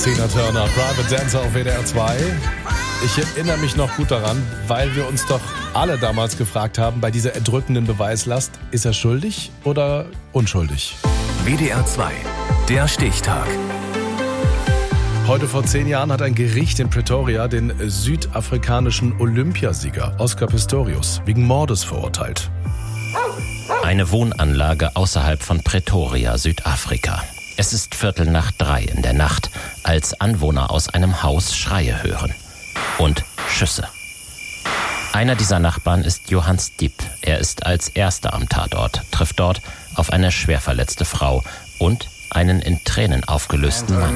Tina Turner, Private Dancer auf WDR 2. Ich erinnere mich noch gut daran, weil wir uns doch alle damals gefragt haben, bei dieser erdrückenden Beweislast, ist er schuldig oder unschuldig? WDR 2, der Stichtag. Heute vor 10 Jahren hat ein Gericht in Pretoria den südafrikanischen Olympiasieger Oscar Pistorius wegen Mordes verurteilt. Eine Wohnanlage außerhalb von Pretoria, Südafrika. Es ist 2:45 in der Nacht, als Anwohner aus einem Haus Schreie hören. Und Schüsse. Einer dieser Nachbarn ist Johann Stiep. Er ist als Erster am Tatort, trifft dort auf eine schwer verletzte Frau und einen in Tränen aufgelösten Mann.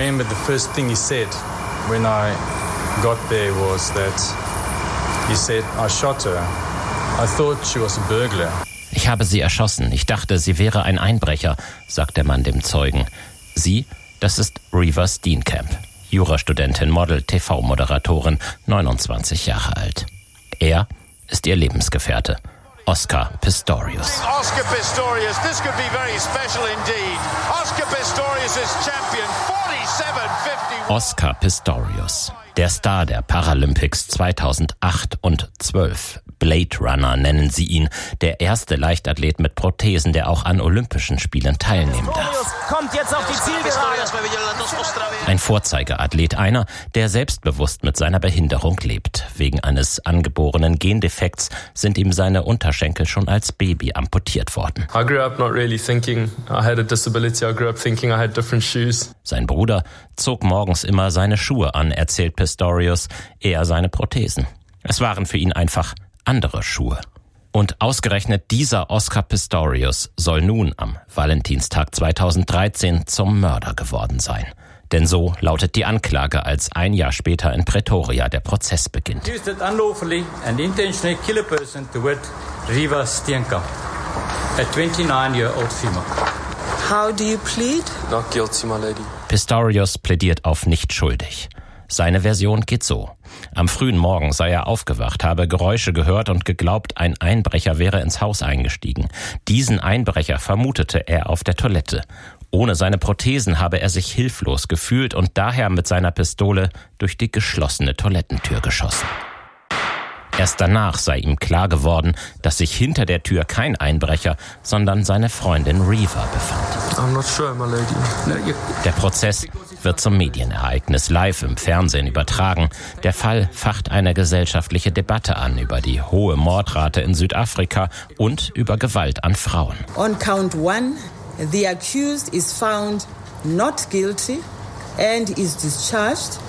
Ich habe sie erschossen. Ich dachte, sie wäre ein Einbrecher, sagt der Mann dem Zeugen. Sie, das ist Reeva Steenkamp, Jurastudentin, Model, TV-Moderatorin, 29 Jahre alt. Er ist ihr Lebensgefährte, Oscar Pistorius. Oscar Pistorius, this could be very special indeed. Oscar Pistorius is champion 47-51. Oscar Pistorius, der Star der Paralympics 2008 und 2012. Blade Runner nennen sie ihn, der erste Leichtathlet mit Prothesen, der auch an Olympischen Spielen teilnehmen darf. Kommt jetzt auf die Zielgerade. Ein Vorzeigeathlet, einer, der selbstbewusst mit seiner Behinderung lebt. Wegen eines angeborenen Gendefekts sind ihm seine Unterschenkel schon als Baby amputiert worden. I grew up not really thinking I had a disability. I grew up thinking I had different shoes. Sein Bruder zog morgens immer seine Schuhe an, erzählt Pistorius, er seine Prothesen. Es waren für ihn einfach andere Schuhe. Und ausgerechnet dieser Oscar Pistorius soll nun am Valentinstag 2013 zum Mörder geworden sein. Denn so lautet die Anklage, als ein Jahr später in Pretoria der Prozess beginnt. Unlawfully and intentionally kill a person to wit Reeva Steenkamp, a 29-year-old female. How do you plead? Not guilty, my lady. Pistorius plädiert auf nicht schuldig. Seine Version geht so. Am frühen Morgen sei er aufgewacht, habe Geräusche gehört und geglaubt, ein Einbrecher wäre ins Haus eingestiegen. Diesen Einbrecher vermutete er auf der Toilette. Ohne seine Prothesen habe er sich hilflos gefühlt und daher mit seiner Pistole durch die geschlossene Toilettentür geschossen. Erst danach sei ihm klar geworden, dass sich hinter der Tür kein Einbrecher, sondern seine Freundin Reeva befand. I'm not sure, my lady. Der Prozess wird zum Medienereignis live im Fernsehen übertragen. Der Fall facht eine gesellschaftliche Debatte an über die hohe Mordrate in Südafrika und über Gewalt an Frauen. On count 1, the accused is found not guilty and is discharged.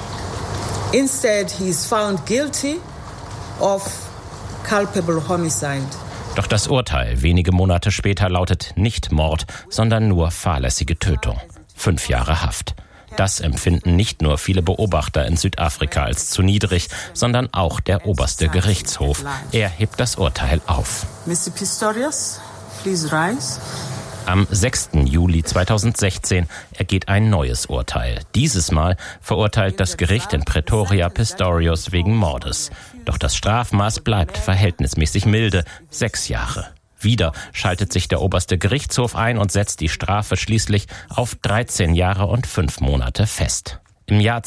Instead, he is found guilty of culpable homicide. Doch das Urteil wenige Monate später lautet nicht Mord, sondern nur fahrlässige Tötung. 5 Jahre Haft. Das empfinden nicht nur viele Beobachter in Südafrika als zu niedrig, sondern auch der oberste Gerichtshof. Er hebt das Urteil auf. Mr. Pistorius, please rise. Am 6. Juli 2016 ergeht ein neues Urteil. Dieses Mal verurteilt das Gericht in Pretoria Pistorius wegen Mordes. Doch das Strafmaß bleibt verhältnismäßig milde, 6 Jahre. Wieder schaltet sich der oberste Gerichtshof ein und setzt die Strafe schließlich auf 13 Jahre und 5 Monate fest. Im Jahr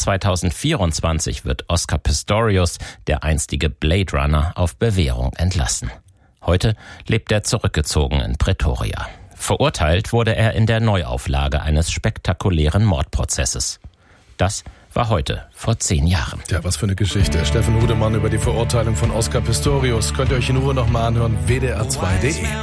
2024 wird Oscar Pistorius, der einstige Blade Runner, auf Bewährung entlassen. Heute lebt er zurückgezogen in Pretoria. Verurteilt wurde er in der Neuauflage eines spektakulären Mordprozesses. Das war heute vor 10 Jahren. Ja, was für eine Geschichte. Steffen Hudemann über die Verurteilung von Oscar Pistorius. Könnt ihr euch in Ruhe nochmal anhören. WDR2.de